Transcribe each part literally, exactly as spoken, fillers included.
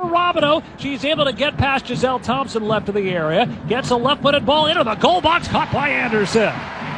Robino. She's able to get past Giselle Thompson left of the area. Gets a left-footed ball into the goal box, caught by Anderson.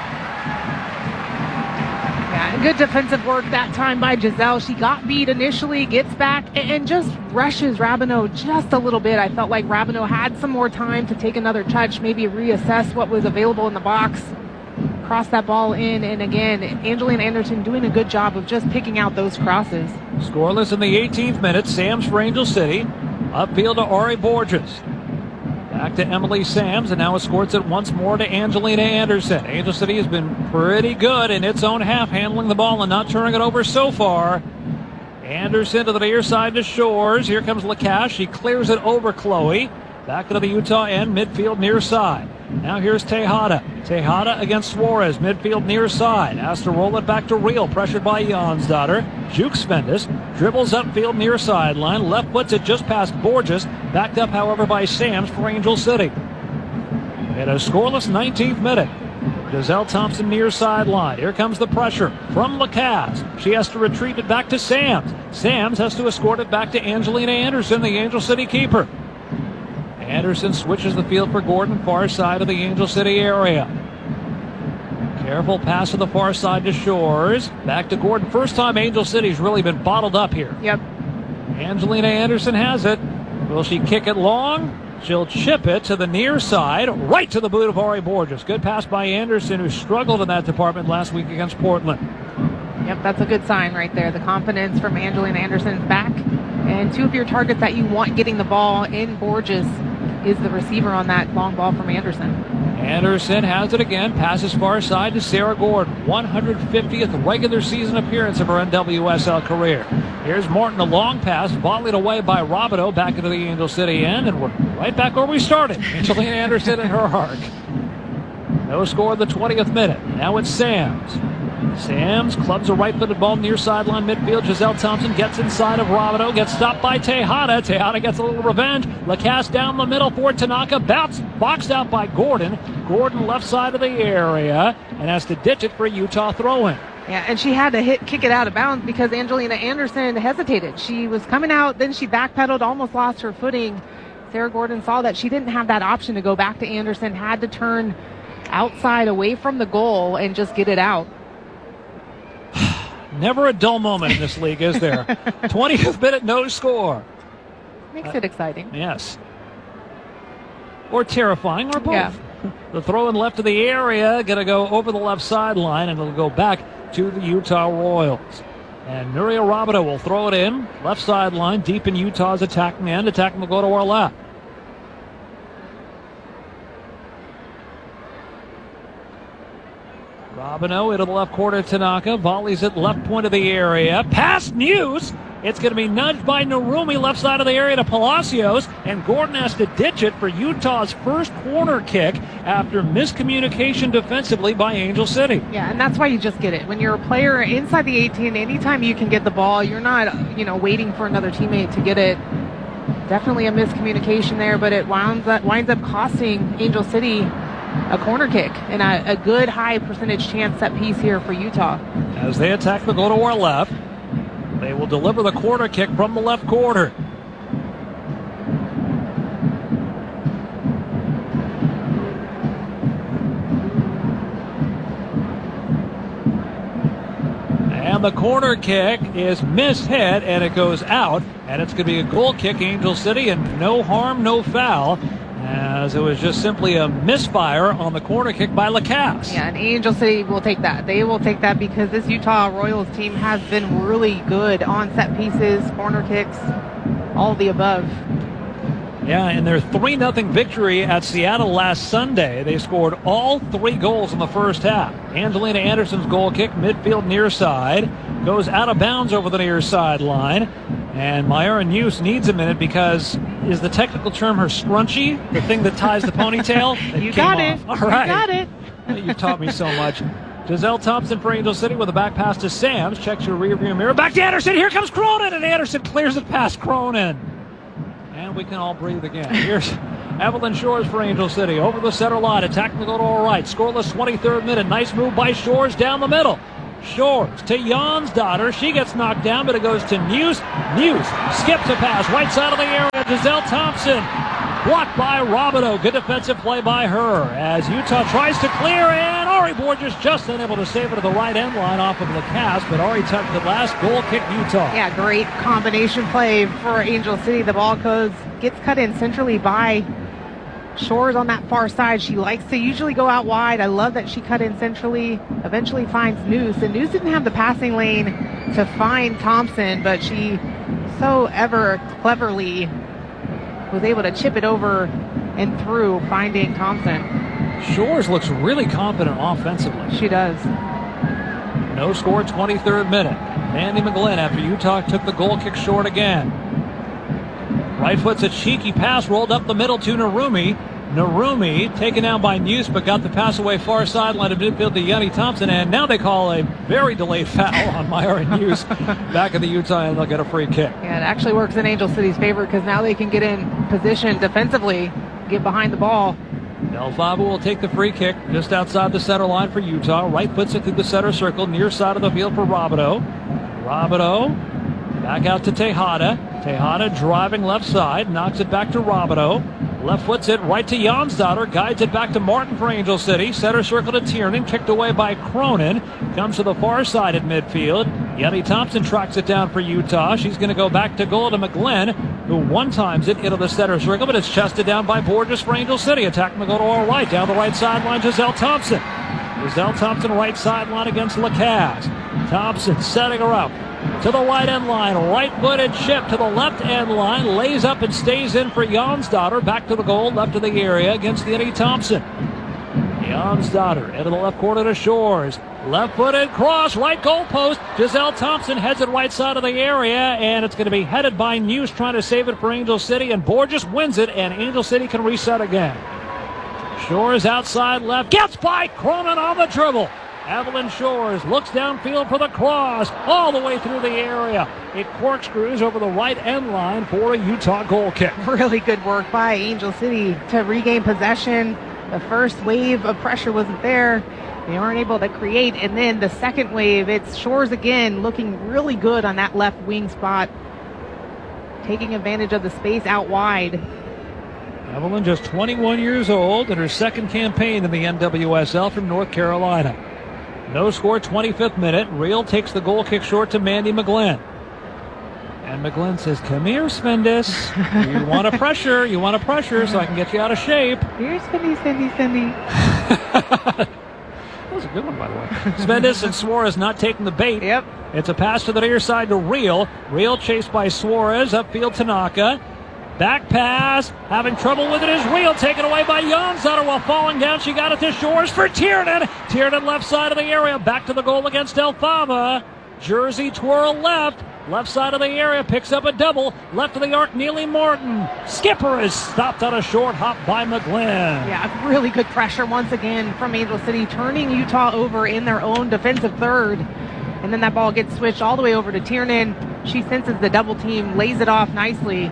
Yeah, good defensive work that time by Giselle. She got beat initially, gets back, and just rushes Robino just a little bit. I felt like Robino had some more time to take another touch, maybe reassess what was available in the box, cross that ball in, and again, Angelina Anderson doing a good job of just picking out those crosses. Scoreless in the eighteenth minute. Sams for Angel City. Upfield to Ari Borges. Back to Emily Sams, and now escorts it once more to Angelina Anderson. Angel City has been pretty good in its own half, handling the ball and not turning it over so far. Anderson to the near side to Shores. Here comes Lacache. She clears it over Chloe. Back into the Utah end, midfield near side. Now here's Tejada. Tejada against Suarez, midfield near side. Has to roll it back to Real, pressured by Jansdotter. Jukes Fendis dribbles upfield near sideline. Left puts it just past Borges. Backed up, however, by Sams for Angel City. In a scoreless nineteenth minute. Giselle Thompson near sideline. Here comes the pressure from Lacaze. She has to retreat it back to Sams. Sams has to escort it back to Angelina Anderson, the Angel City keeper. Anderson switches the field for Gordon, far side of the Angel City area. Careful pass to the far side to Shores. Back to Gordon. First time Angel City's really been bottled up here. Yep. Angelina Anderson has it. Will she kick it long? She'll chip it to the near side, right to the boot of Ari Borges. Good pass by Anderson, who struggled in that department last week against Portland. Yep, that's a good sign right there. The confidence from Angelina Anderson's back. And two of your targets that you want getting the ball in Borges is the receiver on that long ball from Anderson. Anderson has it again, passes far side to Sarah Gordon. one hundred fiftieth regular season appearance of her N W S L career. Here's Morton, a long pass, volleyed away by Robino back into the Angel City end, and we're right back where we started. Angelina Anderson and her arc. No score in the twentieth minute. Now it's Sams. Sams clubs a right-footed ball near sideline midfield. Giselle Thompson gets inside of Robino, gets stopped by Tejada. Tejada gets a little revenge. Lacasse down the middle for Tanaka. Bounce, boxed out by Gordon. Gordon left side of the area and has to ditch it for a Utah throw-in. Yeah, and she had to hit kick it out of bounds because Angelina Anderson hesitated. She was coming out, then she backpedaled, almost lost her footing. Sarah Gordon saw that she didn't have that option to go back to Anderson, had to turn outside away from the goal and just get it out. Never a dull moment in this league, is there? twentieth minute, no score. Makes uh, it exciting. Yes. Or terrifying, or both. Yeah. The throw in left of the area, going to go over the left sideline, and it'll go back to the Utah Royals. And Nuria Robino will throw it in, left sideline, deep in Utah's attacking end. Attacking will go to our left. Robino into the left corner, Tanaka volleys it left point of the area. Past News. It's going to be nudged by Narumi left side of the area to Palacios, and Gordon has to ditch it for Utah's first corner kick after miscommunication defensively by Angel City. Yeah, and that's why you just get it. When you're a player inside the eighteen, anytime you can get the ball, you're not, you know, waiting for another teammate to get it. Definitely a miscommunication there, but it winds up, winds up costing Angel City a corner kick and a, a good high percentage chance set piece here for Utah. As they attack the goal to our left, they will deliver the corner kick from the left corner. And the corner kick is mishit, and it goes out, and it's going to be a goal kick, Angel City, and no harm, no foul, as it was just simply a misfire on the corner kick by Lacasse. Yeah, and Angel City will take that. They will take that because this Utah Royals team has been really good on set pieces, corner kicks, all of the above. Yeah, in their three nothing victory at Seattle last Sunday, they scored all three goals in the first half. Angelina Anderson's goal kick, midfield near side, goes out of bounds over the near sideline. And Myra News needs a minute because is the technical term her scrunchie, the thing that ties the ponytail? You got it. All right. You got it. You've taught me so much. Giselle Thompson for Angel City with a back pass to Sams. Checks her rearview mirror. Back to Anderson. Here comes Cronin, and Anderson clears it past Cronin. And we can all breathe again. Here's Evelyn Shores for Angel City. Over the center line. Attacking the goal to our right. Scoreless twenty-third minute. Nice move by Shores down the middle. Shores to Jonsdottir. She gets knocked down, but it goes to Muse. Muse skips a pass right side of the area. Giselle Thompson blocked by Robideau. Good defensive play by her as Utah tries to clear, and Ari Borges just unable to save it at the right end line off of Lacasse, but Ari tucked the last. Goal kick Utah. Yeah, great combination play for Angel City. The ball goes, gets cut in centrally by Shores on that far side. She likes to usually go out wide. I love that she cut in centrally, eventually finds Noose, and Noose didn't have the passing lane to find Thompson, but she so ever cleverly was able to chip it over and through, finding Thompson. Shores looks really confident offensively. She does. No score, twenty-third minute. Mandy McGlynn after Utah took the goal kick short again. Right foot's a cheeky pass rolled up the middle to Narumi. Narumi taken down by Muse, but got the pass away far sideline of midfield to Yanni Thompson, and now they call a very delayed foul on Myron Muse back at the Utah, and they'll get a free kick. Yeah, it actually works in Angel City's favor because now they can get in position defensively, get behind the ball. Del Favo will take the free kick just outside the center line for Utah. Right puts it through the center circle, near side of the field for Robideau. Robideau back out to Tejada. Tejada driving left side, knocks it back to Robideau. Left foots it right to Jonsdottir, guides it back to Martin for Angel City. Center circle to Tiernan, kicked away by Cronin. Comes to the far side at midfield. Yanni Thompson tracks it down for Utah. She's going to go back to goal to McGlynn, who one-times it into the center circle, but it's chested down by Borges for Angel City. Attack will go to our right, down the right sideline, Giselle Thompson. Giselle Thompson right sideline against Lacasse. Thompson setting her up to the right end line, right-footed chip to the left end line, lays up and stays in for Jonsdottir, back to the goal, left of the area against Yanni Thompson. Jonsdottir into the left corner to Shores, left-footed cross, right goal post. Giselle Thompson heads it right side of the area, and it's going to be headed by Muse trying to save it for Angel City, and Borges wins it, and Angel City can reset again. Shores outside left, gets by Cronin on the dribble. Evelyn Shores looks downfield for the cross, all the way through the area. It corkscrews over the right end line for a Utah goal kick. Really good work by Angel City to regain possession. The first wave of pressure wasn't there. They weren't able to create. And then the second wave, it's Shores again looking really good on that left wing spot, taking advantage of the space out wide. Evelyn just twenty-one years old in her second campaign in the N W S L from North Carolina. No score, twenty-fifth minute. Real takes the goal kick short to Mandy McGlynn. And McGlynn says, come here, Svendis. You want a pressure. You want a pressure so I can get you out of shape. Here's Svendy, Svendy, Svendy. That was a good one, by the way. Svendis and Suarez not taking the bait. Yep. It's a pass to the near side to Real. Real chased by Suarez. Upfield Tanaka. Back pass, having trouble with it is Real, taken away by Jonsdottir while falling down. She got it to Shores for Tiernan. Tiernan left side of the area, back to the goal against Elfava. Jersey twirl left, left side of the area, picks up a double. Left of the arc, Neely Martin. Skipper is stopped on a short hop by McGlynn. Yeah, really good pressure once again from Angel City, turning Utah over in their own defensive third. And then that ball gets switched all the way over to Tiernan. She senses the double team, lays it off nicely.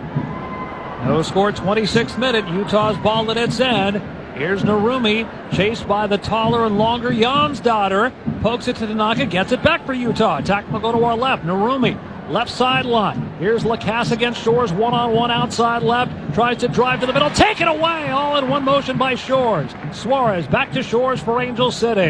No score, twenty-sixth minute. Utah's ball at its end. Here's Narumi, chased by the taller and longer Jonsdottir. Pokes it to Tanaka, gets it back for Utah. Attack will go to our left. Narumi, left sideline. Here's Lacasse against Shores, one-on-one outside left. Tries to drive to the middle, taken away, all in one motion by Shores. Suarez back to Shores for Angel City.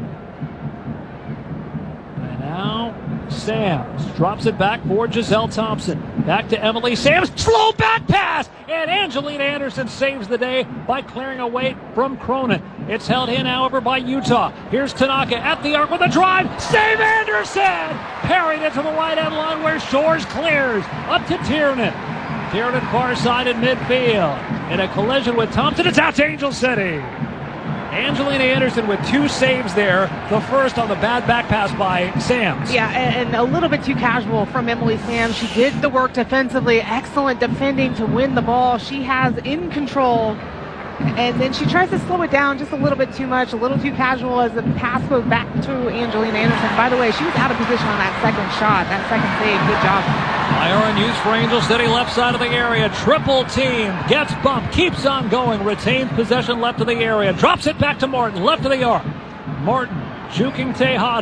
And now Sams drops it back for Giselle Thompson. Back to Emily Sams. Slow back pass! And Angelina Anderson saves the day by clearing away from Cronin. It's held in, however, by Utah. Here's Tanaka at the arc with a drive. Save Anderson! Parried it to the right end line where Shores clears. Up to Tiernan. Tiernan far side in midfield. In a collision with Thompson, it's out to Angel City. Angelina Anderson with two saves there. The first on the bad back pass by Sams. Yeah, and a little bit too casual from Emily Sams. She did the work defensively. Excellent defending to win the ball. She has in control. And then she tries to slow it down just a little bit too much, a little too casual as the pass goes back to Angelina Anderson. By the way, she was out of position on that second shot, that second save. Good job. Myron Hughes for Angel City, left side of the area. Triple team, gets bumped, keeps on going, retains possession left of the area. Drops it back to Martin, left of the arc. Martin juking Tejada.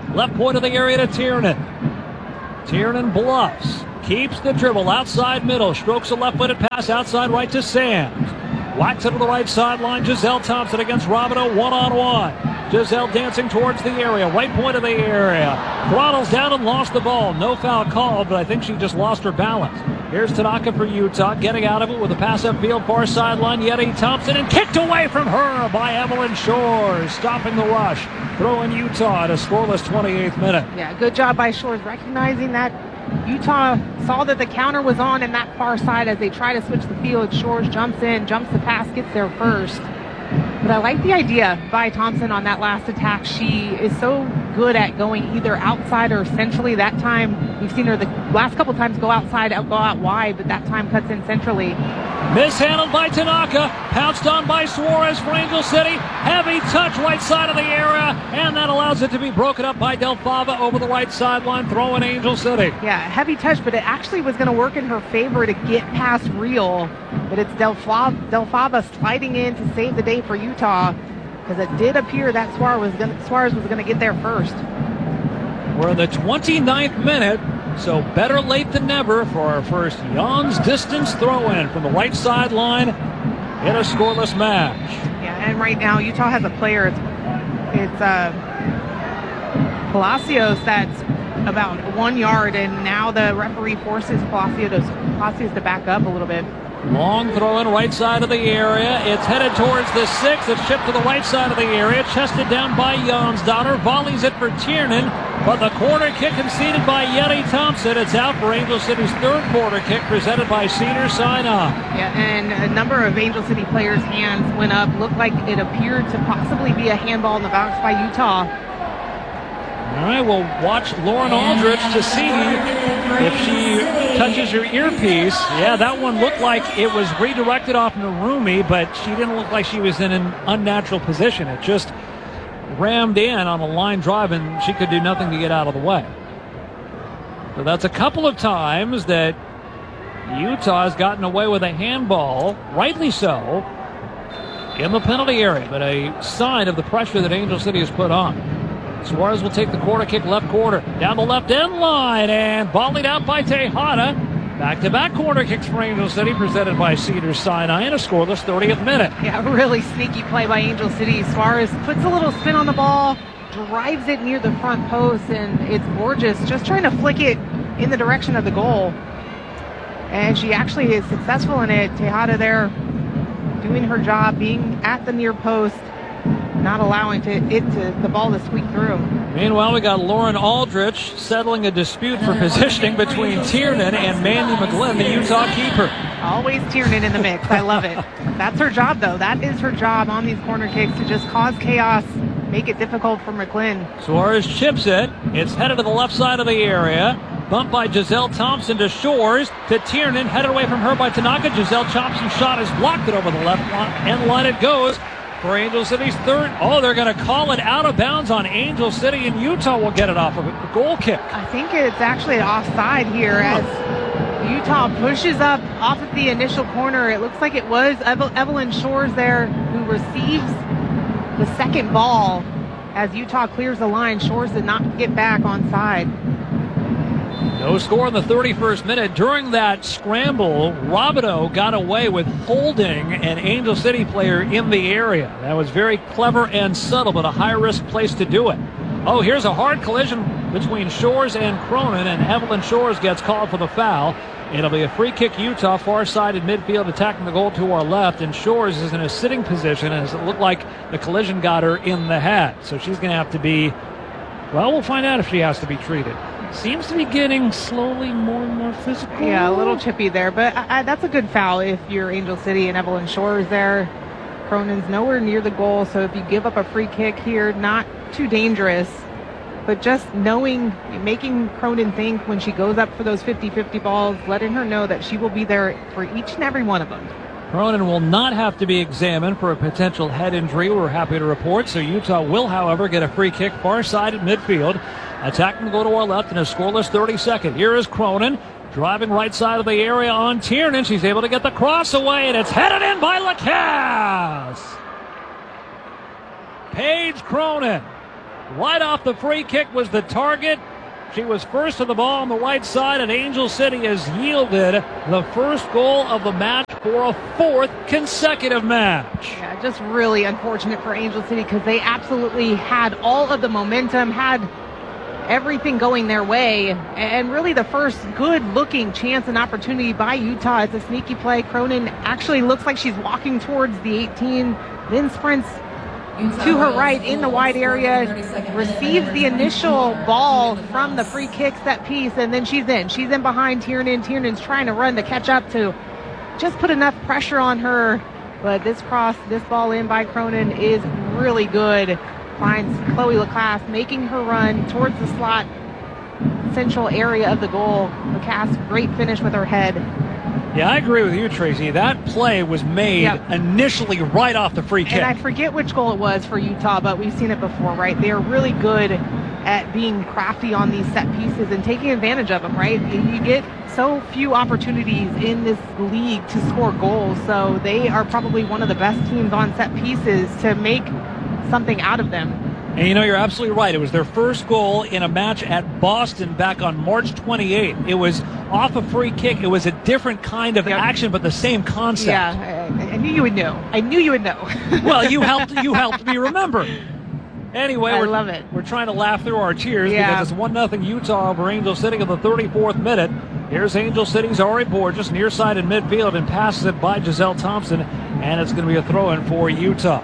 Left point of the area to Tiernan. Tiernan bluffs. Keeps the dribble outside middle. Strokes a left-footed pass outside right to Sams. Whacks it to the right sideline. Giselle Thompson against Robino one-on-one. Giselle dancing towards the area. Right point of the area. Throttles down and lost the ball. No foul called, but I think she just lost her balance. Here's Tanaka for Utah, getting out of it with a pass upfield, far sideline. Yeti Thompson, and kicked away from her by Evelyn Shores, stopping the rush. Throwing Utah at a scoreless twenty-eighth minute. Yeah, good job by Shores recognizing that Utah saw that the counter was on in that far side as they try to switch the field. Shores jumps in, jumps the pass, gets there first. But I like the idea by Thompson on that last attack. She is so good at going either outside or centrally. That time, we've seen her the last couple times go outside, go out wide, but that time cuts in centrally. Mishandled by Tanaka, pounced on by Suarez for Angel City. Heavy touch right side of the area, and that allows it to be broken up by Del Fava over the right sideline, throwing Angel City. Yeah, heavy touch, but it actually was going to work in her favor to get past Real. But it's Del Fava, Del Fava sliding in to save the day for Utah, because it did appear that Suarez was going Suarez was going to get there first. We're in the twenty-ninth minute. So better late than never for our first Jan's distance throw-in from the right sideline in a scoreless match. Yeah, and right now Utah has a player. It's, it's uh, Palacios that's about one yard, and now the referee forces Palacios to, Palacios to back up a little bit. Long throw in right side of the area. It's headed towards the six. It's chipped to the right side of the area. Chested down by Jonsdottir. Volleys it for Tiernan. But the corner kick conceded by Yeti Thompson. It's out for Angel City's third corner kick presented by Cedars-Sinai. Yeah, and a number of Angel City players' hands went up. Looked like it appeared to possibly be a handball in the box by Utah. All right, we'll watch Lauren Aldrich to see if she touches her earpiece. Yeah, that one looked like it was redirected off Narumi, but she didn't look like she was in an unnatural position. It just rammed in on a line drive, and she could do nothing to get out of the way. So that's a couple of times that Utah has gotten away with a handball, rightly so, in the penalty area, but a sign of the pressure that Angel City has put on. Suarez will take the corner kick left corner, down the left end line, and volleyed out by Tejada. Back-to-back corner kicks for Angel City, presented by Cedars-Sinai in a scoreless thirtieth minute. Yeah, really sneaky play by Angel City. Suarez puts a little spin on the ball, drives it near the front post, and it's gorgeous. Just trying to flick it in the direction of the goal. And she actually is successful in it. Tejada there doing her job, being at the near post, not allowing to, it to the ball to squeak through. Meanwhile, we got Lauren Aldrich settling a dispute for positioning between Tiernan and Mandy McGlynn, the Utah keeper. Always Tiernan in the mix. I love it. That's her job, though. That is her job on these corner kicks, to just cause chaos, make it difficult for McGlynn. Suarez chips it. It's headed to the left side of the area. Bumped by Giselle Thompson to Shores, to Tiernan, headed away from her by Tanaka. Giselle Thompson's shot is blocked it over the left end line. It goes for Angel City's third. Oh, they're going to call it out of bounds on Angel City, and Utah will get it off of a goal kick. I think it's actually offside here as Utah pushes up off of the initial corner. It looks like it was Eve- Evelyn Shores there who receives the second ball as Utah clears the line. Shores did not get back onside. No score in the thirty-first minute. During that scramble, Robino got away with holding an Angel City player in the area. That was very clever and subtle, but a high-risk place to do it. Oh, here's a hard collision between Shores and Cronin, and Evelyn Shores gets called for the foul. It'll be a free kick Utah, far side in midfield, attacking the goal to our left, and Shores is in a sitting position, as it looked like the collision got her in the head. So she's going to have to be, well, we'll find out if she has to be treated. Seems to be getting slowly more and more physical. Yeah, a little chippy there, but I, I, that's a good foul if you're Angel City and Evelyn Shores there. Cronin's nowhere near the goal, so if you give up a free kick here, not too dangerous, but just knowing, making Cronin think when she goes up for those fifty-fifty balls, letting her know that she will be there for each and every one of them. Cronin will not have to be examined for a potential head injury, we're happy to report, so Utah will, however, get a free kick far side at midfield. Attacking to go to our left in a scoreless thirty-second. Here is Cronin driving right side of the area on Tiernan. She's able to get the cross away, and it's headed in by Lacasse. Paige Cronin right off the free kick was the target. She was first to the ball on the right side, and Angel City has yielded the first goal of the match for a fourth consecutive match. Yeah, just really unfortunate for Angel City because they absolutely had all of the momentum, had everything going their way, and really the first good-looking chance and opportunity by Utah. It's a sneaky play. Cronin actually looks like she's walking towards the eighteen, then sprints to her right in the wide area, receives the initial ball from the free kick set piece, and then she's in. She's in behind Tiernan. Tiernan's trying to run to catch up to just put enough pressure on her, but this cross, this ball in by Cronin is really good. Finds Chloe Lacasse making her run towards the slot central area of the goal. Lacasse, great finish with her head. Yeah, I agree with you, Tracy. That play was made yep. initially right off the free kick. And I forget which goal it was for Utah, but we've seen it before, right? They're really good at being crafty on these set pieces and taking advantage of them, right? You get so few opportunities in this league to score goals, so they are probably one of the best teams on set pieces to make something out of them. And you know, you're absolutely right. It was their first goal in a match at Boston back on March twenty-eighth. It was off a free kick. It was a different kind of yep. action, but the same concept. Yeah, I, I knew you would know. I knew you would know. Well, you helped. You helped me remember. Anyway, I we're, love it. We're trying to laugh through our tears yeah. because it's one nothing Utah over Angel City in the thirty-fourth minute. Here's Angel City's Ari Borges near side in midfield and passes it by Giselle Thompson, and it's going to be a throw-in for Utah.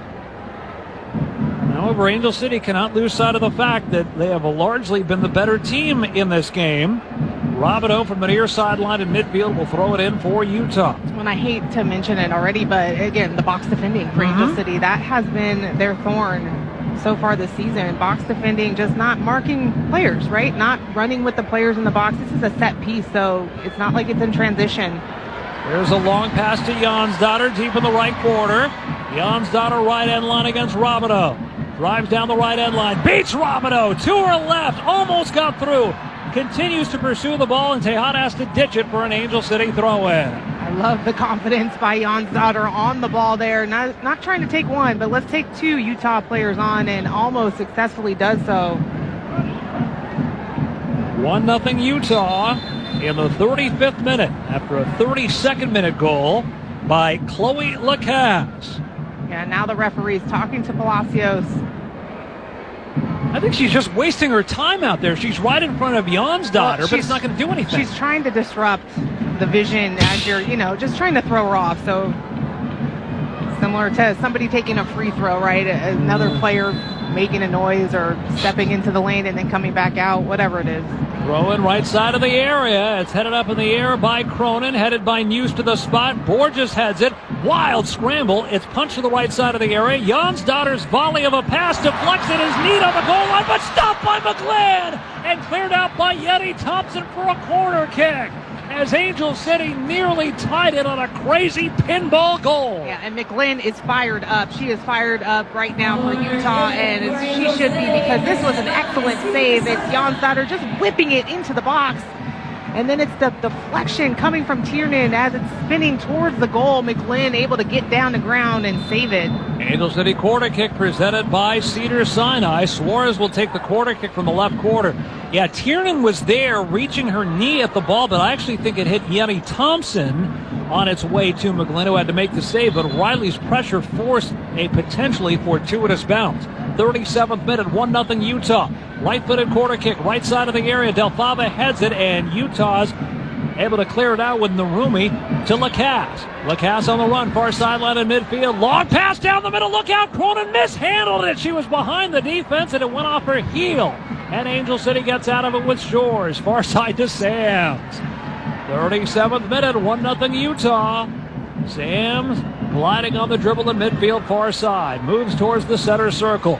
However, Angel City cannot lose sight of the fact that they have largely been the better team in this game. Robideau from the near sideline in midfield will throw it in for Utah. And I hate to mention it already, but again, the box defending for mm-hmm. Angel City, that has been their thorn so far this season. Box defending, just not marking players, right? Not running with the players in the box. This is a set piece, so it's not like it's in transition. There's a long pass to Jonsdottir deep in the right corner. Jonsdottir right end line against Robideau. Drives down the right end line, beats Robideau to her left, almost got through. Continues to pursue the ball, and Tejada has to ditch it for an Angel City throw-in. I love the confidence by Jonsdottir on the ball there. Not, not trying to take one, but let's take two Utah players on, and almost successfully does so. one nothing Utah in the thirty-fifth minute after a thirty-second minute goal by Chloe Lacasse. Yeah, now the referee's talking to Palacios. I think she's just wasting her time out there. She's right in front of Jonsdottir, well, but it's not going to do anything. She's trying to disrupt the vision as you're, you know, just trying to throw her off. So similar to somebody taking a free throw, right? Another player making a noise or stepping into the lane and then coming back out, whatever it is. Throw in right side of the area. It's headed up in the air by Cronin, headed by News to the spot. Borges heads it. Wild scramble. It's punched to the right side of the area. Jonsdottir's volley of a pass deflects it is neat on the goal line, but stopped by McGlynn and cleared out by Yeti Thompson for a corner kick, as Angel City nearly tied it on a crazy pinball goal. Yeah, and McGlynn is fired up. She is fired up right now for Utah, and it's, she should be, because this was an excellent save. It's Jonsdottir just whipping it into the box. And then it's the deflection coming from Tiernan as it's spinning towards the goal. McGlynn able to get down the ground and save it. Angel City corner kick presented by Cedars-Sinai. Suarez will take the corner kick from the left corner. Yeah, Tiernan was there reaching her knee at the ball, but I actually think it hit Yeti Thompson on its way to McGlynn, who had to make the save, but Riley's pressure forced a potentially fortuitous bounce. thirty-seventh minute, one nothing Utah. Right-footed corner kick, right side of the area. Del Fava heads it, and Utah's able to clear it out with Narumi to Lacasse. Lacasse on the run, far sideline in midfield. Long pass down the middle. Look out, Cronin mishandled it. She was behind the defense, and it went off her heel. And Angel City gets out of it with Shores. Far side to Sams. thirty-seventh minute, one nothing Utah. Sams gliding on the dribble in midfield, far side. Moves towards the center circle.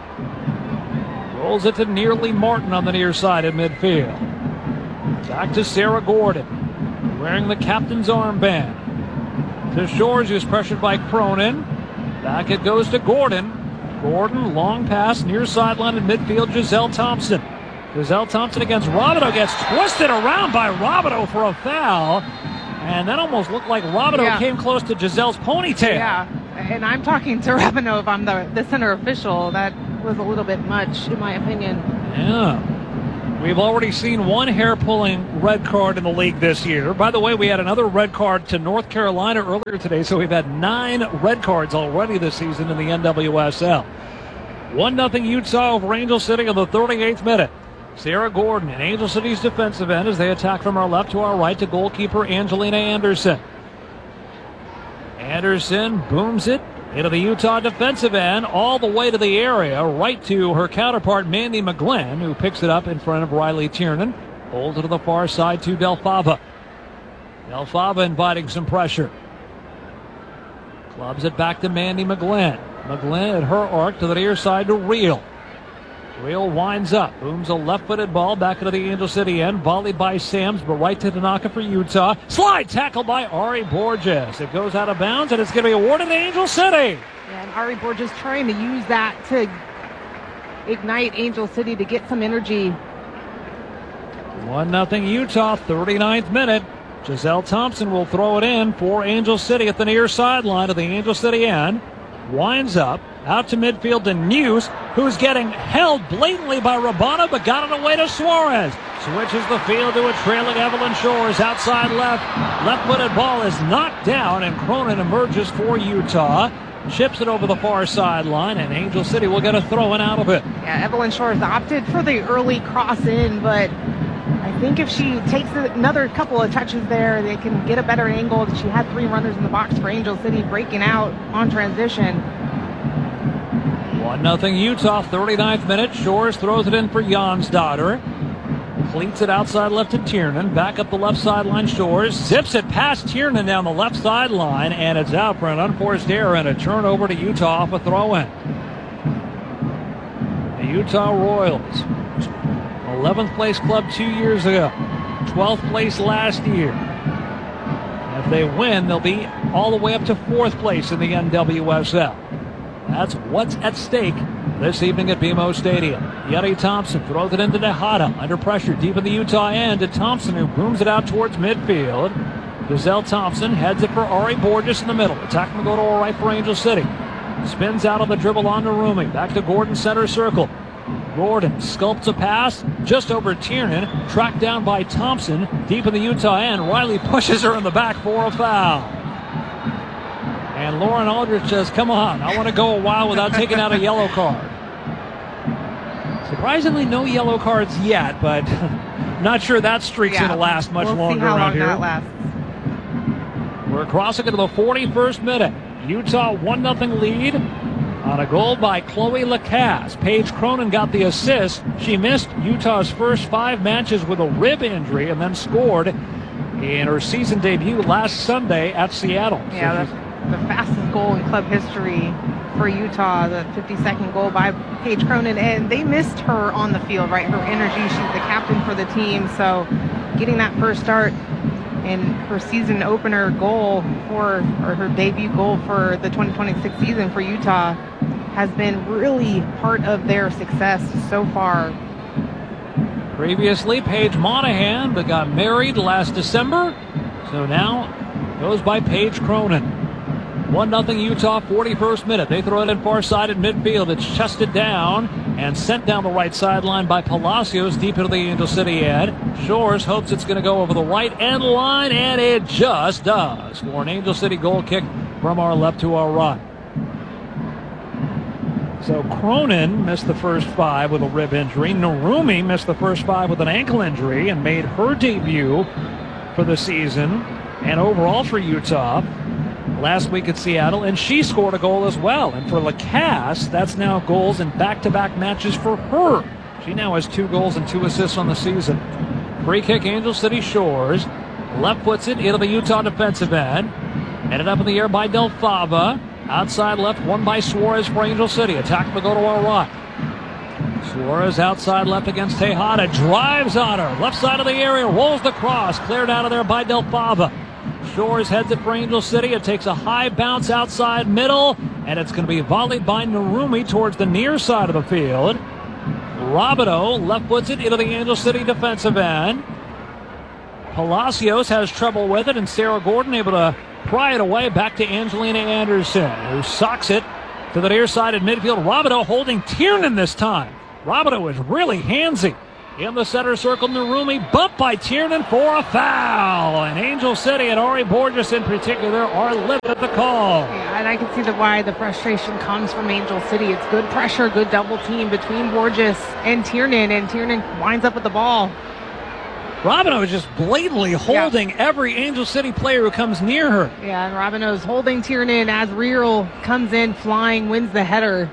Rolls it to nearly Martin on the near side in midfield. Back to Sarah Gordon, wearing the captain's armband. To Shores, who's pressured by Cronin. Back it goes to Gordon. Gordon, long pass, near sideline in midfield, Giselle Thompson. Giselle Thompson against Robideau, gets twisted around by Robideau for a foul. And that almost looked like Robideau yeah. came close to Giselle's ponytail. Yeah, and I'm talking to Rabanov. I'm the, the center official. That was a little bit much, in my opinion. Yeah. We've already seen one hair-pulling red card in the league this year. By the way, we had another red card to North Carolina earlier today, so we've had nine red cards already this season in the N W S L. one nothing Utah over Angel City in the thirty-eighth minute. Sarah Gordon in Angel City's defensive end as they attack from our left to our right to goalkeeper Angelina Anderson. Anderson booms it into the Utah defensive end, all the way to the area, right to her counterpart, Mandy McGlynn, who picks it up in front of Riley Tiernan. Holds it to the far side to Del Fava. Del Fava inviting some pressure. Clubs it back to Mandy McGlynn. McGlynn at her arc to the near side to Reel. Reel winds up, booms a left-footed ball back into the Angel City end, volleyed by Sams, but right to Tanaka for Utah. Slide tackle by Ari Borges. It goes out of bounds, and it's going to be awarded to Angel City. Yeah, and Ari Borges trying to use that to ignite Angel City to get some energy. one nothing Utah, thirty-ninth minute. Giselle Thompson will throw it in for Angel City at the near sideline of the Angel City end. Winds up, out to midfield to News, who's getting held blatantly by Rabana, but got it away to Suarez. Switches the field to a trailing Evelyn Shores, outside left. Left-footed ball is knocked down, and Cronin emerges for Utah. Chips it over the far sideline, and Angel City will get a throw-in out of it. Yeah, Evelyn Shores opted for the early cross-in, but I think if she takes another couple of touches there, they can get a better angle. She had three runners in the box for Angel City breaking out on transition. one nothing Utah, thirty-ninth minute. Shores throws it in for Jansdotter. Cleats it outside left to Tiernan. Back up the left sideline. Shores zips it past Tiernan down the left sideline, and it's out for an unforced error and a turnover to Utah off a throw-in. The Utah Royals, eleventh place club two years ago, twelfth place last year. If they win, they'll be all the way up to fourth place in the N W S L. That's what's at stake this evening at B M O Stadium. Yeti Thompson throws it into Tejada. Under pressure deep in the Utah end to Thompson, who booms it out towards midfield. Giselle Thompson heads it for Ari Borges in the middle. Attacking the go to our right for Angel City. Spins out of the dribble on to Rumi. Back to Gordon, center circle. Gordon sculpts a pass just over Tiernan, tracked down by Thompson deep in the Utah end. Riley pushes her in the back for a foul. And Lauren Aldrich says, come on, I want to go a while without taking out a yellow card. Surprisingly, no yellow cards yet, but not sure that streak's yeah, going to last much we'll longer see how around long here. That lasts. We're crossing into the forty-first minute. Utah one nothing lead on a goal by Chloe Lacasse. Paige Cronin got the assist. She missed Utah's first five matches with a rib injury and then scored in her season debut last Sunday at Seattle. Yeah, So the, the fastest goal in club history for Utah, the fifty-second goal by Paige Cronin. And they missed her on the field, right? Her energy. She's the captain for the team. So getting that first start and her season opener goal for, or her debut goal for the twenty twenty-six season for Utah has been really part of their success so far. Previously, Paige Monahan, but got married last December. So now goes by Paige Cronin. one nothing Utah, forty-first minute. They throw it in far side at midfield. It's chested down and sent down the right sideline by Palacios deep into the Angel City end. Shores hopes it's going to go over the right end line, and it just does for an Angel City goal kick from our left to our right. So Cronin missed the first five with a rib injury. Narumi missed the first five with an ankle injury and made her debut for the season and overall for Utah last week at Seattle, and she scored a goal as well. And for Lacasse, that's now goals in back-to-back matches for her. She now has two goals and two assists on the season. Free kick, Angel City Shores. Left puts it into the Utah defensive end. Headed up in the air by Del Fava. Outside left, won by Suarez for Angel City. Attack will go to our right. Suarez outside left against Tejada. Drives on her. Left side of the area. Rolls the cross. Cleared out of there by Del Fava. Shores heads it for Angel City. It takes a high bounce outside middle. And it's going to be volleyed by Narumi towards the near side of the field. Robideau left puts it into the Angel City defensive end. Palacios has trouble with it, and Sarah Gordon able to pry it away back to Angelina Anderson, who socks it to the near side at midfield. Robideau holding Tiernan this time. Robideau is really handsy. In the center circle, Narumi bumped by Tiernan for a foul. And Angel City and Ari Borges in particular are livid at the call. Yeah, and I can see the why the frustration comes from Angel City. It's good pressure, good double team between Borges and Tiernan, and Tiernan winds up with the ball. Robideau is just blatantly holding yeah. every Angel City player who comes near her. Yeah, and Robideau's holding Tiernan as Real comes in flying, wins the header.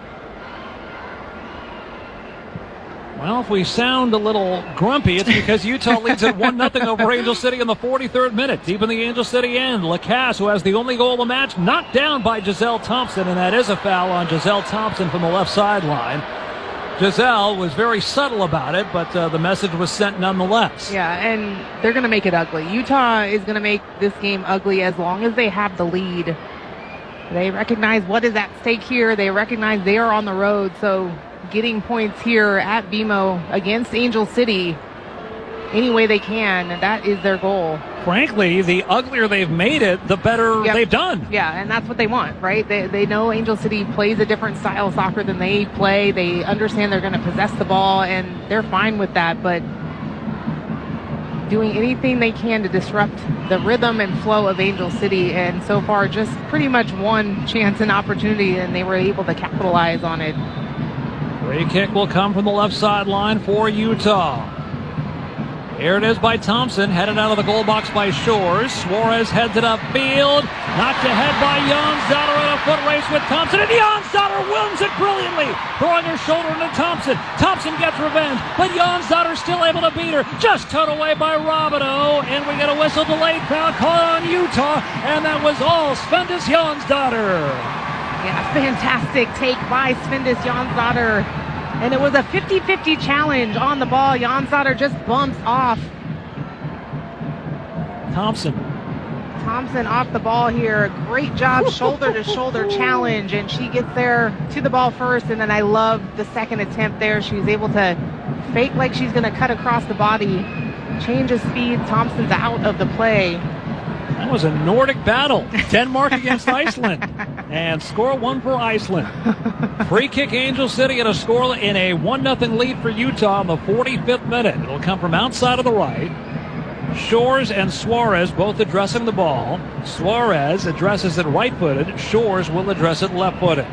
Well, if we sound a little grumpy, it's because Utah leads at one nothing over Angel City in the forty-third minute. Deep in the Angel City end, Lacasse, who has the only goal of the match, knocked down by Giselle Thompson, and that is a foul on Giselle Thompson from the left sideline. Giselle was very subtle about it, but uh, the message was sent nonetheless. Yeah, and they're going to make it ugly. Utah is going to make this game ugly as long as they have the lead. They recognize what is at stake here. They recognize they are on the road, so getting points here at B M O against Angel City any way they can, that is their goal. Frankly, the uglier they've made it, the better yep. they've done. Yeah, and that's what they want, right? They, they know Angel City plays a different style of soccer than they play. They understand they're going to possess the ball, and they're fine with that, but doing anything they can to disrupt the rhythm and flow of Angel City, and so far just pretty much one chance and opportunity, and they were able to capitalize on it. Free kick will come from the left sideline for Utah. Here it is by Thompson, headed out of the goal box by Shores. Suarez heads it upfield, knocked ahead by Jonsdottir in a foot race with Thompson, and Jonsdottir wins it brilliantly, throwing her shoulder into Thompson. Thompson gets revenge, but Jonsdottir still able to beat her, just towed away by Robideau, and we get a whistle delayed foul call on Utah, and that was all Svendis Jonsdottir. Yeah, fantastic take by Svendis Jonsdottir. And it was a fifty-fifty challenge on the ball. Jonsdottir just bumps off. Thompson. Thompson off the ball here. Great job, shoulder-to-shoulder challenge. And she gets there to the ball first. And then I love the second attempt there. She was able to fake like she's going to cut across the body. Change of speed. Thompson's out of the play. That was a Nordic battle. Denmark against Iceland. And score one for Iceland. Free kick Angel City and a score in a one nothing lead for Utah in the forty-fifth minute. It'll come from outside of the right. Shores and Suarez both addressing the ball. Suarez addresses it right-footed. Shores will address it left-footed.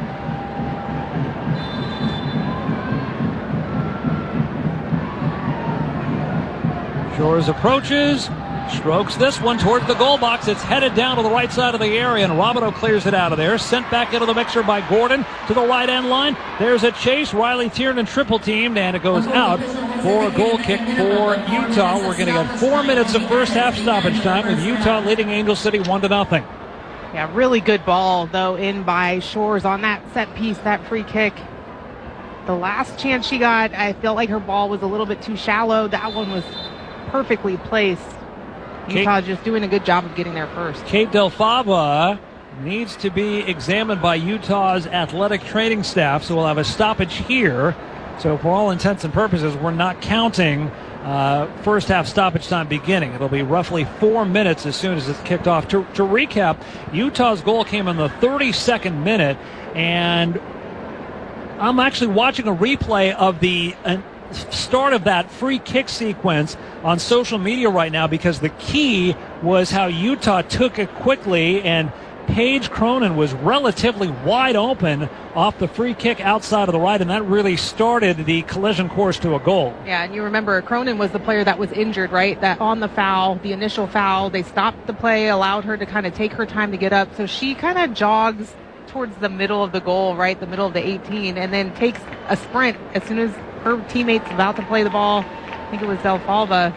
Shores approaches. Strokes this one towards the goal box. It's headed down to the right side of the area, and Robideau clears it out of there. Sent back into the mixer by Gordon to the right end line. There's a chase. Riley Tiernan triple teamed, and it goes out for a goal kick for Utah. We're going to get four minutes of first half stoppage time with Utah leading Angel City one to nothing. Yeah, really good ball, though, in by Shores on that set piece, that free kick. The last chance she got, I felt like her ball was a little bit too shallow. That one was perfectly placed. Utah just doing a good job of getting there first. Kate Del Fava needs to be examined by Utah's athletic training staff, so we'll have a stoppage here. So for all intents and purposes, we're not counting uh, first half stoppage time beginning. It'll be roughly four minutes as soon as it's kicked off. To, to recap, Utah's goal came in the thirty-second minute, and I'm actually watching a replay of the uh, start of that free kick sequence on social media right now, because the key was how Utah took it quickly, and Paige Cronin was relatively wide open off the free kick outside of the right, and that really started the collision course to a goal. Yeah, and you remember Cronin was the player that was injured, right? That on the foul, the initial foul, they stopped the play, allowed her to kind of take her time to get up, so she kind of jogs towards the middle of the goal, right, the middle of the eighteen, and then takes a sprint as soon as her teammate's about to play the ball. I think it was Del Fava.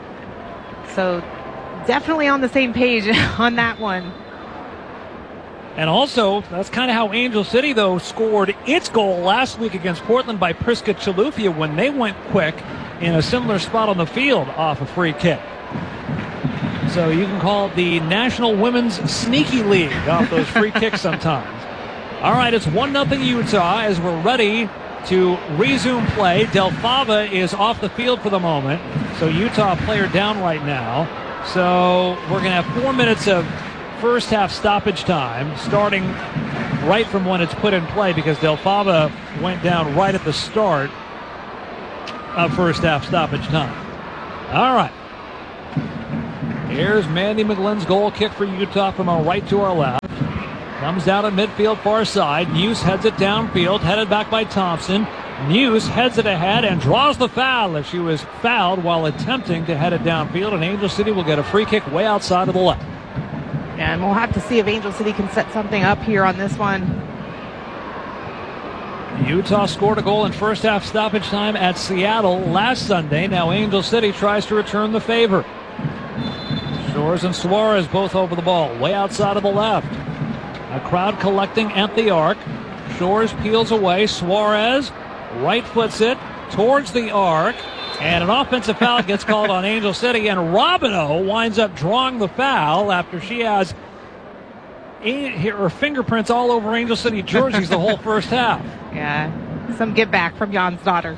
So definitely on the same page on that one. And also, that's kind of how Angel City, though, scored its goal last week against Portland by Priska Chilufya when they went quick in a similar spot on the field off a free kick. So you can call it the National Women's Sneaky League off those free kicks sometimes. All right, it's one nothing Utah as we're ready to resume play. Del Fava is off the field for the moment, so Utah player down right now. So we're going to have four minutes of first half stoppage time starting right from when it's put in play because Del Fava went down right at the start of first half stoppage time. All right. Here's Mandy McGlynn's goal kick for Utah from our right to our left. Comes down at midfield far side. News heads it downfield, headed back by Thompson. News heads it ahead and draws the foul as she was fouled while attempting to head it downfield, and Angel City will get a free kick way outside of the left. Yeah, and we'll have to see if Angel City can set something up here on this one. Utah scored a goal in first half stoppage time at Seattle last Sunday. Now Angel City tries to return the favor. Shores and Suarez both over the ball, way outside of the left. A crowd collecting at the arc. Shores peels away. Suarez right foots it towards the arc. And an offensive foul gets called on Angel City. And Robino winds up drawing the foul after she has her fingerprints all over Angel City jerseys the whole first half. Yeah, some get back from Jan's daughter.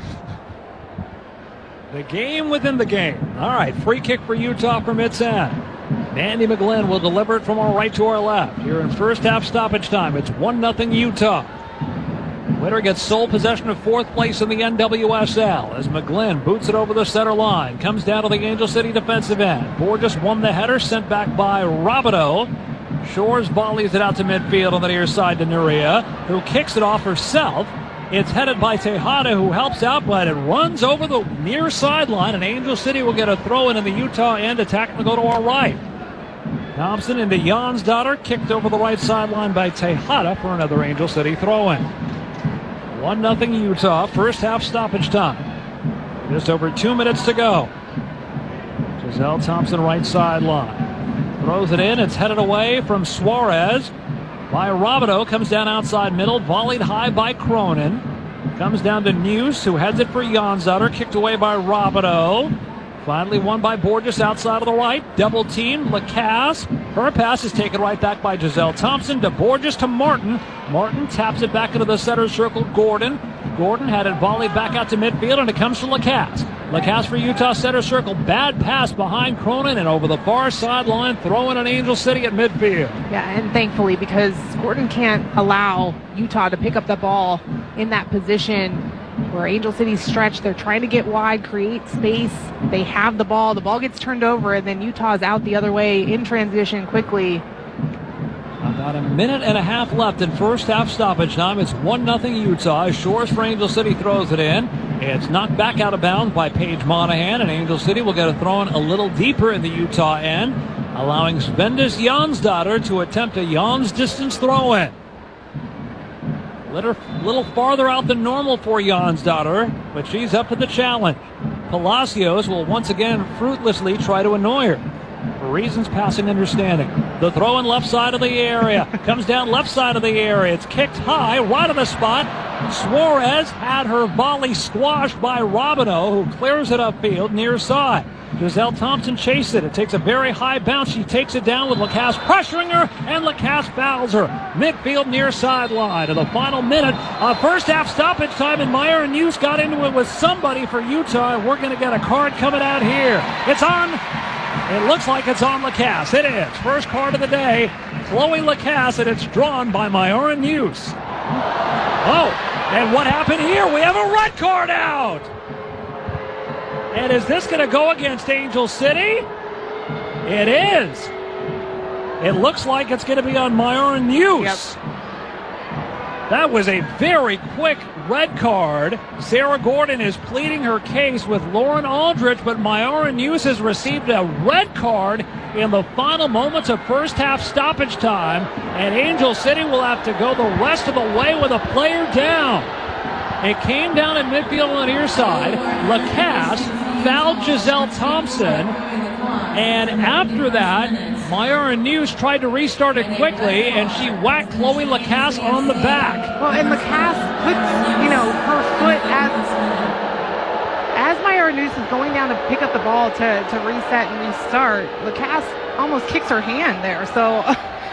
The game within the game. All right, free kick for Utah from its end. Mandy McGlynn will deliver it from our right to our left. Here in first half stoppage time, it's one nothing Utah. Winner gets sole possession of fourth place in the N W S L as McGlynn boots it over the center line. Comes down to the Angel City defensive end. Borges won the header, sent back by Robino. Shores volleys it out to midfield on the near side to Nuria, who kicks it off herself. It's headed by Tejada, who helps out, but it runs over the near sideline, and Angel City will get a throw in in the Utah end. Attack will go to our right. Thompson into Jan's daughter, kicked over the right sideline by Tejada for another Angel City throw-in. one nothing Utah, first half stoppage time. Just over two minutes to go. Giselle Thompson, right sideline. Throws it in, it's headed away from Suarez by Robino, comes down outside middle, volleyed high by Cronin. Comes down to News, who heads it for Jansutter, kicked away by Robino. Finally won by Borges outside of the right. Double team, Lacasse. Her pass is taken right back by Giselle Thompson to Borges to Martin. Martin taps it back into the center circle. Gordon. Gordon had it volleyed back out to midfield, and it comes from Lacasse. Lacasse for Utah center circle. Bad pass behind Cronin and over the far sideline, throwing an Angel City at midfield. Yeah, and thankfully, because Gordon can't allow Utah to pick up the ball in that position where Angel City's stretched. They're trying to get wide, create space. They have the ball. The ball gets turned over, and then Utah's out the other way in transition quickly. About a minute and a half left in first half stoppage time. It's one nothing Utah. Shores for Angel City throws it in. It's knocked back out of bounds by Paige Monahan, and Angel City will get a throw in a little deeper in the Utah end, allowing Svendis Jansutter to attempt a Jans distance throw in. Little, little farther out than normal for Jansutter, but she's up to the challenge. Palacios will once again fruitlessly try to annoy her. For reasons passing understanding. The throw in left side of the area. Comes down left side of the area. It's kicked high, right on the spot. Suarez had her volley squashed by Robino, who clears it upfield near side. Giselle Thompson chases it. It takes a very high bounce. She takes it down with Lacasse pressuring her, and Lacasse fouls her. Midfield near sideline. To the final minute of first half stoppage time, and Meyer and Hughes got into it with somebody for Utah, and we're going to get a card coming out here. It's on. It looks like it's on Lacasse. It is. First card of the day, Chloe Lacasse, and it's drawn by Myora News. Oh, and what happened here? We have a red card out. And is this going to go against Angel City? It is. It looks like it's going to be on Myora News. Yep. That was a very quick red card. Sarah Gordon is pleading her case with Lauren Aldrich, but Myora News has received a red card in the final moments of first half stoppage time, and Angel City will have to go the rest of the way with a player down. It came down at midfield on the near side. Lacasse fouled Giselle Thompson, and after that, Myora News tried to restart it quickly, and she whacked Chloe Lacasse on the back. Well, and Lacasse puts, you know, her foot as as Myora News is going down to pick up the ball to, to reset and restart. Lacasse almost kicks her hand there, so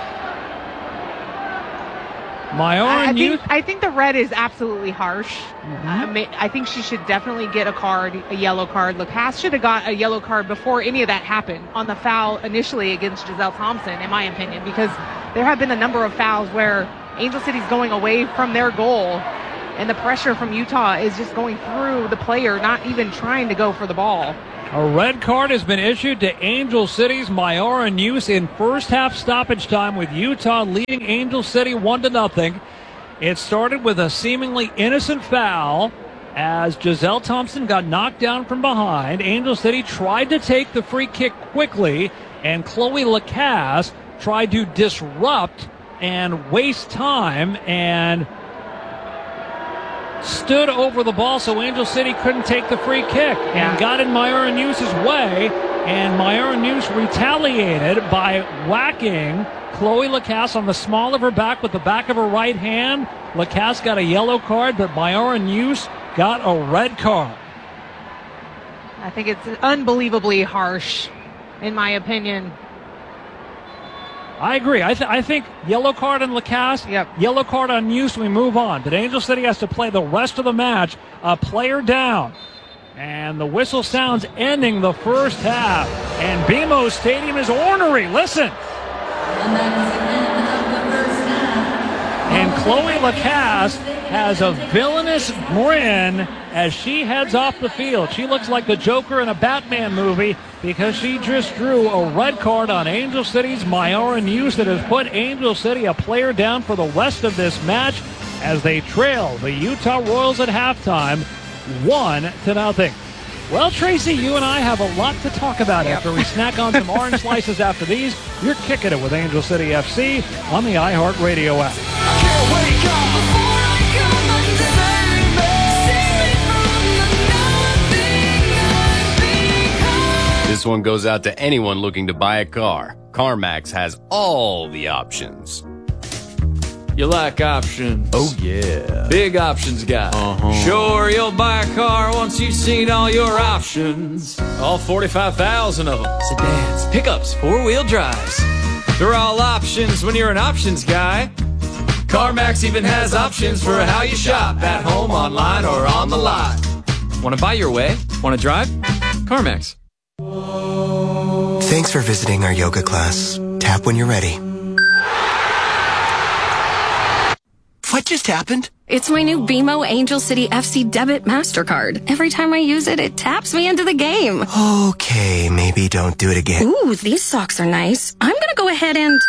Myora I, News. think, I think the red is absolutely harsh. Mm-hmm. I, mean, I think she should definitely get a card, a yellow card. Lacasse should have got a yellow card before any of that happened on the foul initially against Giselle Thompson, in my opinion, because there have been a number of fouls where Angel City's going away from their goal, and the pressure from Utah is just going through the player, not even trying to go for the ball. A red card has been issued to Angel City's Myara News in first half stoppage time, with Utah leading Angel City one to nothing. It started with a seemingly innocent foul as Giselle Thompson got knocked down from behind. Angel City tried to take the free kick quickly, and Chloe Lacasse tried to disrupt and waste time and stood over the ball so Angel City couldn't take the free kick, and got in Myara News' way, and Myara News retaliated by whacking Chloe Lacasse on the small of her back with the back of her right hand. Lacasse got a yellow card, but Myara News got a red card. I think it's unbelievably harsh, in my opinion. I agree. I, th- I think yellow card on Lacasse, yep. Yellow card on News, we move on. But Angel City has to play the rest of the match, a player down. And the whistle sounds ending the first half. And B M O Stadium is ornery. Listen. And that is the end of the first half. And Chloe Lacasse has a villainous grin as she heads off the field. She looks like the Joker in a Batman movie because she just drew a red card on Angel City's Myara News that has put Angel City a player down for the rest of this match as they trail the Utah Royals at halftime, one to nothing. Well, Tracy, you and I have a lot to talk about yep. after we snack on some orange slices after these. You're kicking it with Angel City F C on the iHeartRadio app. This one goes out to anyone looking to buy a car. CarMax has all the options. You like options? Oh, yeah. Big options guy. Uh-huh. Sure, you'll buy a car once you've seen all your options. All forty-five thousand of them. Sedans, pickups, four-wheel drives. They're all options when you're an options guy. CarMax even has options for how you shop, at home, online, or on the lot. Want to buy your way? Want to drive? CarMax. Thanks for visiting our yoga class. Tap when you're ready. What just happened? It's my new B M O Angel City F C debit MasterCard. Every time I use it, it taps me into the game. Okay, maybe don't do it again. Ooh, these socks are nice. I'm gonna go ahead and...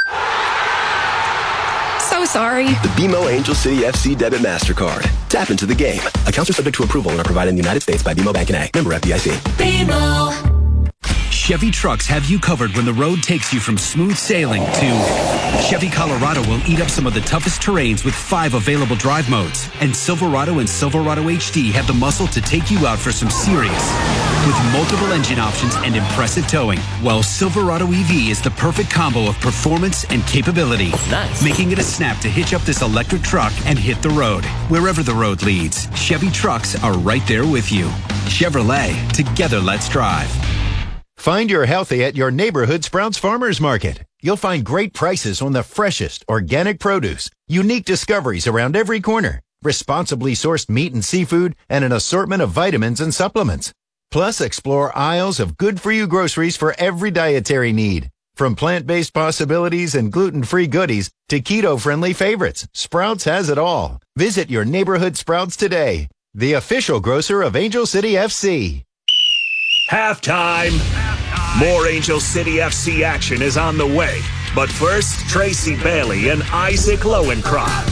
So sorry. The B M O Angel City F C debit MasterCard. Tap into the game. Accounts are subject to approval and are provided in the United States by B M O Bank N A. Member F D I C. B M O. Chevy trucks have you covered when the road takes you from smooth sailing to Chevy Colorado will eat up some of the toughest terrains with five available drive modes. And Silverado and Silverado H D have the muscle to take you out for some serious with multiple engine options and impressive towing. While Silverado E V is the perfect combo of performance and capability. Nice. Making it a snap to hitch up this electric truck and hit the road. Wherever the road leads, Chevy trucks are right there with you. Chevrolet, together let's drive. Find your healthy at your neighborhood Sprouts Farmers Market. You'll find great prices on the freshest organic produce, unique discoveries around every corner, responsibly sourced meat and seafood, and an assortment of vitamins and supplements. Plus, explore aisles of good-for-you groceries for every dietary need. From plant-based possibilities and gluten-free goodies to keto-friendly favorites, Sprouts has it all. Visit your neighborhood Sprouts today, the official grocer of Angel City F C. Halftime. More Angel City F C action is on the way. But first, Tracy Bailey and Isaac Lowenkron.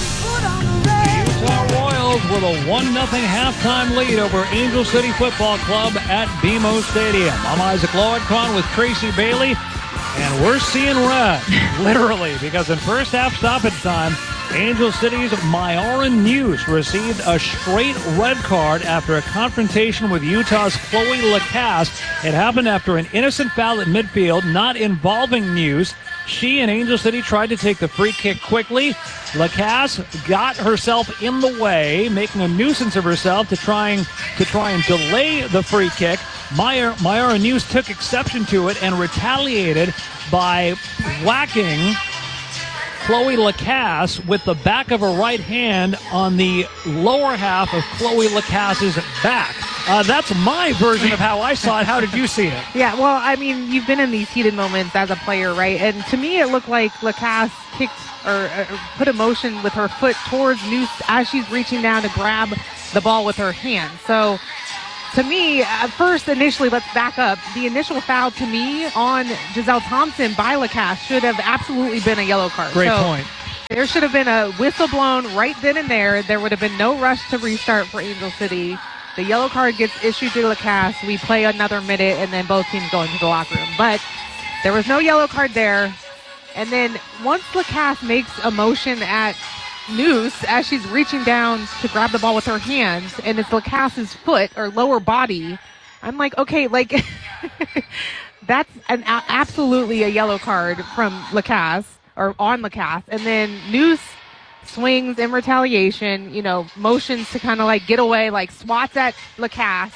The Utah Royals with a one nothing halftime lead over Angel City Football Club at B M O Stadium. I'm Isaac Lowenkron with Tracy Bailey, and we're seeing red, literally, because in first half stoppage time, Angel City's Myara News received a straight red card after a confrontation with Utah's Chloe Lacasse. It happened after an innocent foul at midfield, not involving News. She and Angel City tried to take the free kick quickly. Lacasse got herself in the way, making a nuisance of herself to trying to try and delay the free kick. Myara, Myara News took exception to it and retaliated by whacking Chloe Lacasse with the back of her right hand on the lower half of Chloe Lacasse's back. Uh, that's my version of how I saw it. How did you see it? Yeah, well, I mean, you've been in these heated moments as a player, right? And to me, it looked like Lacasse kicked or, or put a motion with her foot towards Noose as she's reaching down to grab the ball with her hand. So to me, at first, initially, let's back up. The initial foul to me on Giselle Thompson by Lacasse should have absolutely been a yellow card. Great so point. There should have been a whistle blown right then and there. There would have been no rush to restart for Angel City. The yellow card gets issued to Lacasse. We play another minute, and then both teams go into the locker room. But there was no yellow card there. And then once Lacasse makes a motion at Noose as she's reaching down to grab the ball with her hands, and it's Lacasse's foot or lower body, I'm like, okay, like that's an a- absolutely a yellow card from Lacasse or on Lacasse. And then Noose swings in retaliation, you know, motions to kind of like get away, like swats at Lacasse.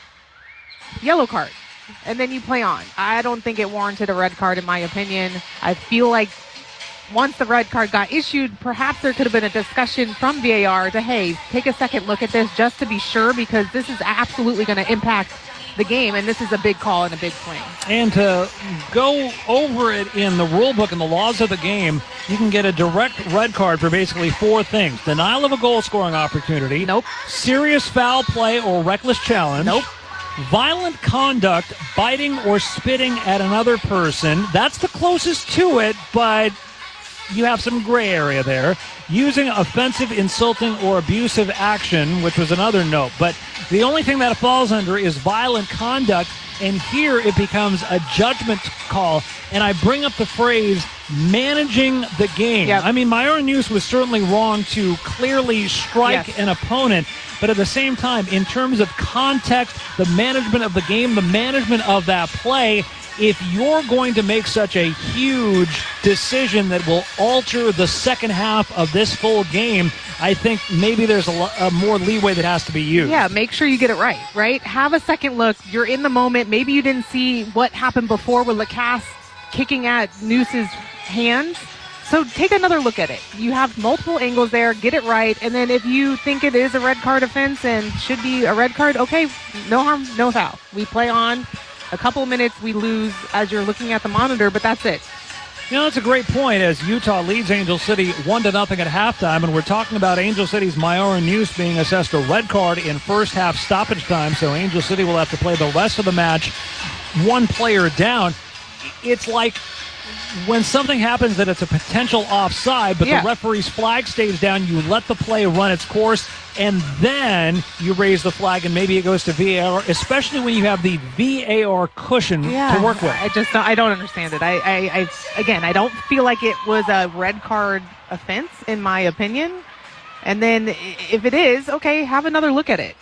Yellow card. And then you play on. I don't think it warranted a red card in my opinion. I feel like once the red card got issued, perhaps there could have been a discussion from V A R to, hey, take a second look at this just to be sure, because this is absolutely going to impact the game, and this is a big call and a big swing. And to go over it in the rule book and the laws of the game, you can get a direct red card for basically four things. Denial of a goal scoring opportunity. Nope. Serious foul play or reckless challenge. Nope. Violent conduct, biting or spitting at another person. That's the closest to it, but you have some gray area there. Using offensive, insulting, or abusive action, which was another note. But the only thing that falls under is violent conduct, and here it becomes a judgment call. And I bring up the phrase managing the game. Yep. I mean, Myron Noose was certainly wrong to clearly strike yes. an opponent, but at the same time, in terms of context, the management of the game, the management of that play, if you're going to make such a huge decision that will alter the second half of this full game, I think maybe there's a, lo- a more leeway that has to be used. Yeah, make sure you get it right, right? Have a second look. You're in the moment. Maybe you didn't see what happened before with Lacasse kicking at Noose's hands. So take another look at it. You have multiple angles there. Get it right. And then if you think it is a red card offense and should be a red card, okay, no harm, no foul. We play on. A couple of minutes we lose as you're looking at the monitor, but that's it. You know, that's a great point as Utah leads Angel City one to nothing at halftime, and we're talking about Angel City's Myron Noose being assessed a red card in first half stoppage time, so Angel City will have to play the rest of the match one player down. It's like when something happens that it's a potential offside, but yeah. the referee's flag stays down, you let the play run its course, and then you raise the flag, and maybe it goes to V A R, especially when you have the V A R cushion yeah, to work with. I just don't, I don't understand it. I, I, I, again, I don't feel like it was a red card offense, in my opinion. And then if it is, okay, have another look at it.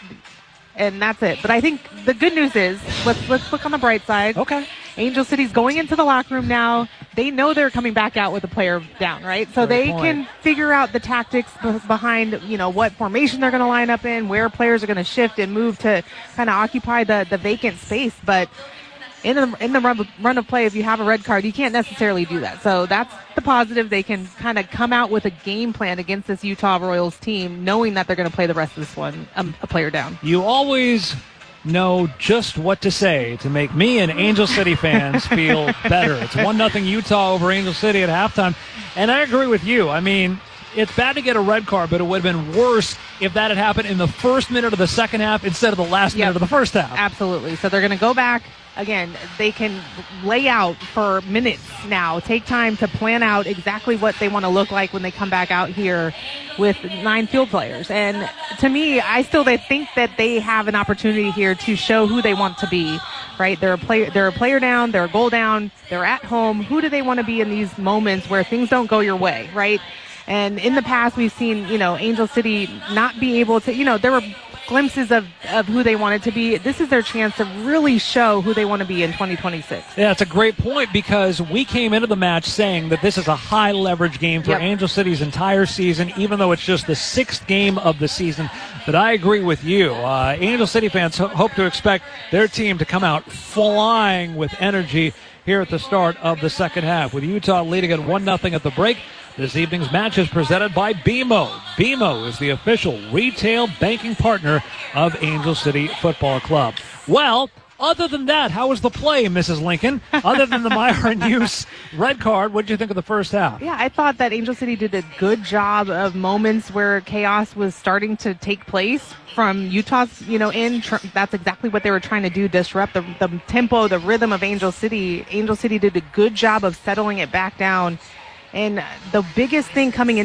And that's it. But I think the good news is, let's let's look on the bright side. Okay. Angel City's going into the locker room now. They know they're coming back out with a player down, right? So Great they point. can figure out the tactics b- behind, you know, what formation they're going to line up in, where players are going to shift and move to kind of occupy the, the vacant space. But in the in the run, run of play, if you have a red card, you can't necessarily do that. So that's the positive. They can kind of come out with a game plan against this Utah Royals team, knowing that they're going to play the rest of this one um, a player down. You always know just what to say to make me and Angel City fans feel better. It's one nothing Utah over Angel City at halftime. And I agree with you. I mean, it's bad to get a red card, but it would have been worse if that had happened in the first minute of the second half instead of the last Yep. minute of the first half. Absolutely. So they're going to go back. Again, they can lay out for minutes now, take time to plan out exactly what they want to look like when they come back out here with nine field players. And to me, I still they think that they have an opportunity here to show who they want to be, right? They're a player, they're a player down, they're a goal down, they're at home. Who do they want to be in these moments where things don't go your way, right? And in the past, we've seen, you know, Angel City not be able to, you know, there were glimpses of, of who they wanted to be. This is their chance to really show who they want to be in twenty twenty-six. Yeah, it's a great point because we came into the match saying that this is a high leverage game for Yep. Angel City's entire season, even though it's just the sixth game of the season. But I agree with you. Uh, Angel City fans ho- hope to expect their team to come out flying with energy here at the start of the second half. With Utah leading at one nothing at the break, this evening's match is presented by B M O. B M O is the official retail banking partner of Angel City Football Club. Well, Other than that, how was the play, Missus Lincoln? Other than the Myron Hughes red card, what did you think of the first half? Yeah, I thought that Angel City did a good job of moments where chaos was starting to take place from Utah's, you know, in. Tr- that's exactly what they were trying to do, disrupt the, the tempo, the rhythm of Angel City. Angel City did a good job of settling it back down. And the biggest thing coming in